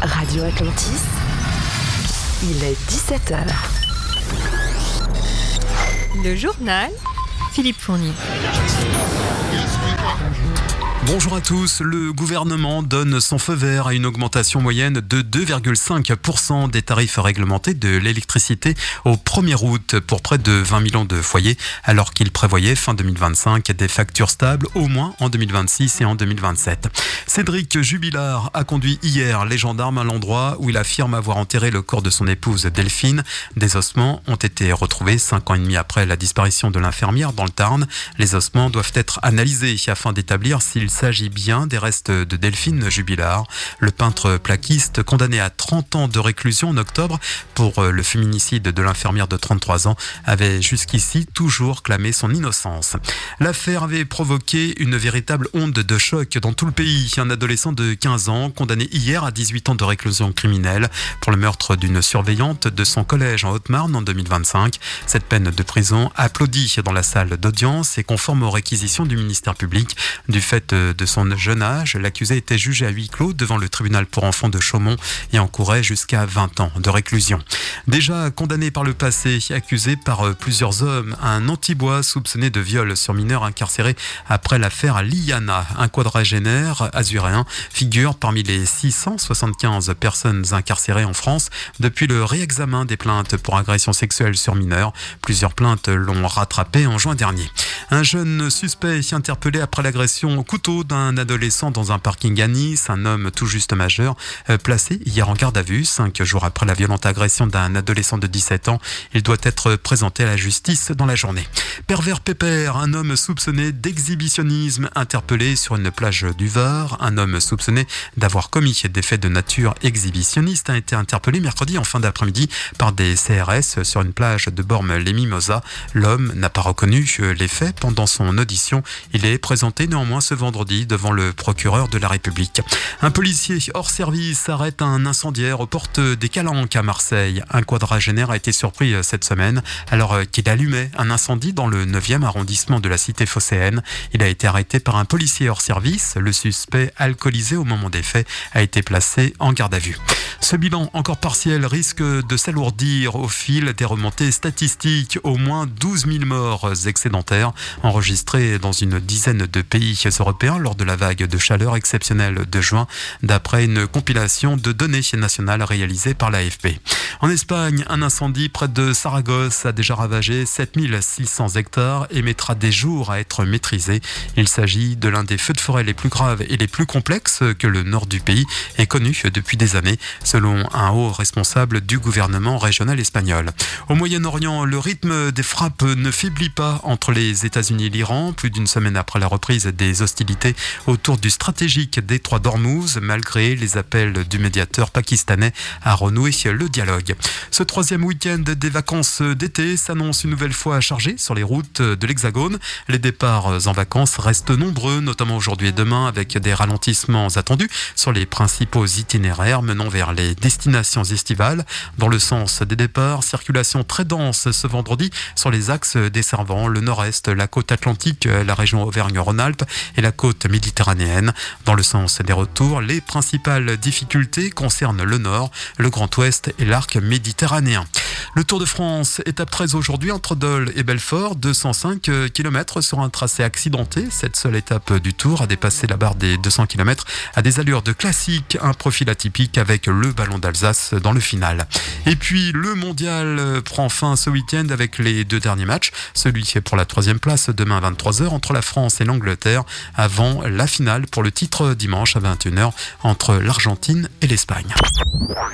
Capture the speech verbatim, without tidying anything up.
Radio Atlantis, il est dix-sept heures. Le journal, Philippe Fournier. Bonjour à tous, le gouvernement donne son feu vert à une augmentation moyenne de deux virgule cinq pour cent des tarifs réglementés de l'électricité au premier août pour près de vingt millions de foyers, alors qu'il prévoyait fin deux mille vingt-cinq des factures stables au moins en deux mille vingt-six et en deux mille vingt-sept. Cédric Jubilard a conduit hier les gendarmes à l'endroit où il affirme avoir enterré le corps de son épouse Delphine. Des ossements ont été retrouvés cinq ans et demi après la disparition de l'infirmière dans le Tarn. Les ossements doivent être analysés afin d'établir s'ils Il s'agit bien des restes de Delphine Jubilard. Le peintre plaquiste, condamné à trente ans de réclusion en octobre pour le féminicide de l'infirmière de trente-trois ans, avait jusqu'ici toujours clamé son innocence. L'affaire avait provoqué une véritable onde de choc dans tout le pays. Un adolescent de quinze ans, condamné hier à dix-huit ans de réclusion criminelle pour le meurtre d'une surveillante de son collège en Haute-Marne en deux mille vingt-cinq. Cette peine de prison applaudie dans la salle d'audience est conforme aux réquisitions du ministère public. Du fait de son jeune âge, l'accusé était jugé à huis clos devant le tribunal pour enfants de Chaumont et encourait jusqu'à vingt ans de réclusion. Déjà condamné par le passé, accusé par plusieurs hommes, un Antibois soupçonné de viol sur mineur incarcéré après l'affaire Liana, un quadragénaire azuréen, figure parmi les six cent soixante-quinze personnes incarcérées en France depuis le réexamen des plaintes pour agression sexuelle sur mineurs. Plusieurs plaintes l'ont rattrapé en juin dernier. Un jeune suspect interpellé après l'agression au couteau d'un adolescent dans un parking à Nice. Un homme tout juste majeur euh, placé hier en garde à vue. Cinq jours après la violente agression d'un adolescent de dix-sept ans, il doit être présenté à la justice dans la journée. Pervers pépère, un homme soupçonné d'exhibitionnisme interpellé sur une plage du Var. Un homme soupçonné d'avoir commis des faits de nature exhibitionniste a été interpellé mercredi en fin d'après-midi par des C R S sur une plage de Bormes-les-Mimosas. L'homme n'a pas reconnu les faits pendant son audition. Il est présenté néanmoins ce vendredi devant le procureur de la République. Un policier hors service arrête un incendiaire aux portes des Calanques à Marseille. Un quadragénaire a été surpris cette semaine alors qu'il allumait un incendie dans le neuvième arrondissement de la cité phocéenne. Il a été arrêté par un policier hors service. Le suspect, alcoolisé au moment des faits, a été placé en garde à vue. Ce bilan encore partiel risque de s'alourdir au fil des remontées statistiques. Au moins douze mille morts excédentaires enregistrés dans une dizaine de pays européens lors de la vague de chaleur exceptionnelle de juin, d'après une compilation de données nationales réalisée par l'A F P. En Espagne, un incendie près de Saragosse a déjà ravagé sept mille six cents hectares et mettra des jours à être maîtrisé. Il s'agit de l'un des feux de forêt les plus graves et les plus complexes que le nord du pays ait connu depuis des années, selon un haut responsable du gouvernement régional espagnol. Au Moyen-Orient, le rythme des frappes ne faiblit pas entre les États-Unis et l'Iran, plus d'une semaine après la reprise des hostilités autour du stratégique détroit d'Ormuz, malgré les appels du médiateur pakistanais à renouer le dialogue. Ce troisième week-end des vacances d'été s'annonce une nouvelle fois chargé sur les routes de l'Hexagone. Les départs en vacances restent nombreux, notamment aujourd'hui et demain, avec des ralentissements attendus sur les principaux itinéraires menant vers les destinations estivales. Dans le sens des départs, circulation très dense ce vendredi sur les axes desservant le nord-est, la côte atlantique, la région Auvergne-Rhône-Alpes et la côte méditerranéenne. Dans le sens des retours, les principales difficultés concernent le nord, le Grand Ouest et l'arc méditerranéen. Le Tour de France, étape treize aujourd'hui entre Dole et Belfort, deux cent cinq kilomètres sur un tracé accidenté. Cette seule étape du Tour a dépassé la barre des deux cents kilomètres à des allures de classique, un profil atypique avec le Ballon d'Alsace dans le final. Et puis le mondial prend fin ce week-end avec les deux derniers matchs. Celui qui est pour la troisième place demain à vingt-trois heures entre la France et l'Angleterre, avant la finale pour le titre dimanche à vingt et une heures entre l'Argentine et l'Espagne.